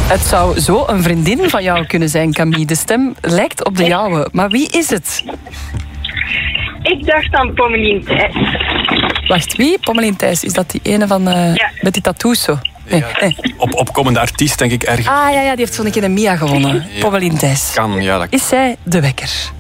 Het zou zo een vriendin van jou kunnen zijn, Camille. De stem lijkt op de jouwe. Maar wie is het? Ik dacht aan Pommelien Thijs. Wacht, wie? Pommelien Thijs. Is dat die ene van... met die tattoos zo? Nee. Opkomende artiest, denk ik, ergens. Ah, ja, die heeft zo'n keer een Mia gewonnen. Ja. Pommelien Thijs. Kan, ja. Is zij de wekker?